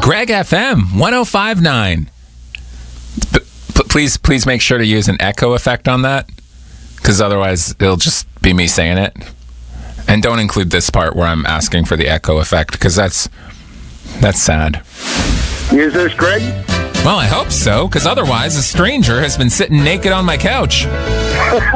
Greg FM 1059. Please make sure to use an echo effect on that, because otherwise it'll just be me saying it. And don't include this part where I'm asking for the echo effect, because that's sad. Is this Greg? Well, I hope so, because otherwise a stranger has been sitting naked on my couch.